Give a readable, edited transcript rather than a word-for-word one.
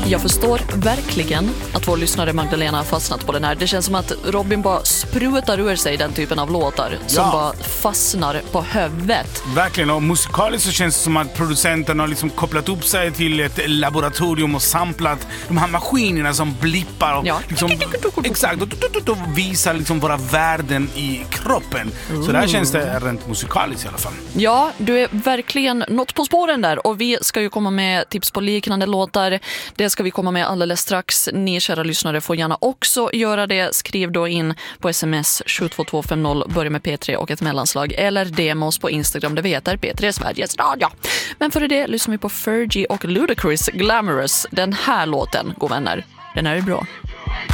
Jag förstår verkligen att vår lyssnare Magdalena har fastnat på den här. Det känns som att Robin bara sprutar ur sig den typen av låtar som bara fastnar på huvudet. Verkligen, och musikaliskt så känns det som att producenten har liksom kopplat upp sig till ett laboratorium och samplat de här maskinerna som blippar och liksom, exakt, och visar liksom våra värden i kroppen. Så där känns det rent musikaliskt i alla fall. Ja, du är verkligen något på spåren där, och vi ska ju komma med tips på liknande låtar. Det ska vi komma med alldeles strax. Ni kära lyssnare får gärna också göra det. Skriv då in på sms 72250, börja med P3 och ett mellanslag, eller demos på Instagram där vi heter P3 Sveriges Radio. Men för det lyssnar vi på Fergie och Ludacris Glamorous. Den här låten, god vänner, den här är bra.